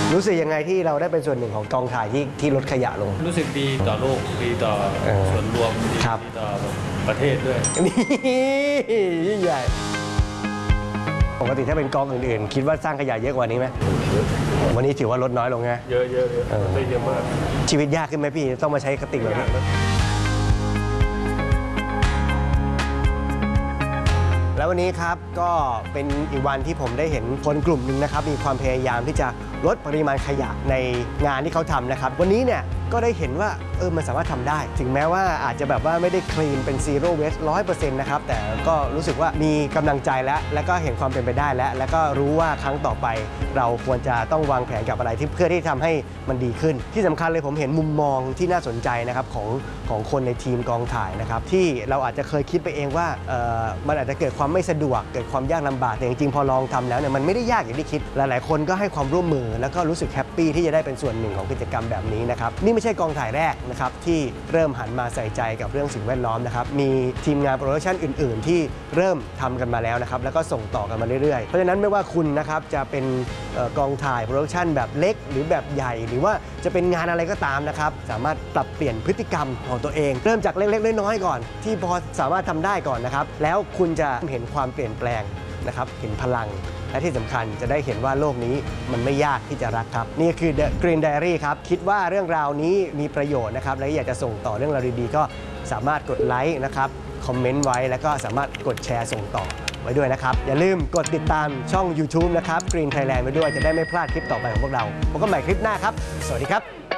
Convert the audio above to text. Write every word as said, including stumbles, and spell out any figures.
รู้สึกยังไงที่เราได้เป็นส่วนหนึ่งของกองถ่ายที่ที่ลดขยะลงรู้สึกดีต่อโลกดีต่อส่วนรวมดีต่อประเทศด้วยนี่ยิ่งใหญ่ปกติถ้าเป็นกองอื่นๆคิดว่าสร้างขยะเยอะกว่านี้ไหมวันนี้ถือว่าลดน้อยลงไงเยอะเยอะเยอะได้เยอะมากชีวิตยากขึ้นไหมพี่ต้องมาใช้กระติกแบบนี้แล้ววันนี้ครับก็เป็นอีกวันที่ผมได้เห็นคนกลุ่มหนึ่งนะครับมีความพยายามที่จะลดปริมาณขยะในงานที่เขาทำนะครับวันนี้เนี่ยก็ได้เห็นว่าเออมันสามารถทำได้ถึงแม้ว่าอาจจะแบบว่าไม่ได้คลีนเป็นซีโร่เวสต์ร้อยเปอร์เซ็นต์นะครับแต่ก็รู้สึกว่ามีกำลังใจแล้วแล้วก็เห็นความเป็นไปได้แล้วแล้วก็รู้ว่าครั้งต่อไปเราควรจะต้องวางแผนกับอะไรที่เพื่อที่ทำให้มันดีขึ้นที่สำคัญเลยผมเห็นมุมมองที่น่าสนใจนะครับของของคนในทีมกองถ่ายนะครับที่เราอาจจะเคยคิดไปเองว่าเออมันอาจจะเกิดความไม่สะดวกเกิดความยากลำบากแต่จริงๆพอลองทำแล้วเนี่ยมันไม่ได้ยากอย่างที่คิดหลายๆคนก็ให้ความร่วมมือแล้วก็รู้สึกแฮปปี้ที่จะได้เป็นส่วนหนึ่งของกิจกรรมแบบนี้นะครับนี่ไม่ใช่กองถ่ายแรกนะครับที่เริ่มหันมาใส่ใจกับเรื่องสิ่งแวดล้อมนะครับมีทีมงานโปรดักชันอื่นๆที่เริ่มทำกันมาแล้วนะครับแล้วก็ส่งต่อกันมาเรื่อยๆเพราะฉะนั้นไม่ว่าคุณนะครับจะเป็นกองถ่ายโปรดักชันแบบเล็กหรือแบบใหญ่หรือว่าจะเป็นงานอะไรก็ตามนะครับสามารถปรับเปลี่ยนพฤติกรรมของตัวเองเริ่มจากเล็กๆน้อยๆก่อนที่พอสามารถทำได้ก่อนนะครับแล้วคุณจะเห็นความเปลี่ยนแปลงนะครับเห็นพลังและที่สำคัญจะได้เห็นว่าโลกนี้มันไม่ยากที่จะรักครับนี่คือ The Green Diary ครับคิดว่าเรื่องราวนี้มีประโยชน์นะครับและอยากจะส่งต่อเรื่องราวดีๆก็สามารถกดไลค์นะครับคอมเมนต์ไว้แล้วก็สามารถกดแชร์ส่งต่อไว้ด้วยนะครับอย่าลืมกดติดตามช่อง YouTube นะครับ Green Thailand ไว้ด้วยจะได้ไม่พลาดคลิปต่อไปของพวกเราพบกันใหม่คลิปหน้าครับสวัสดีครับ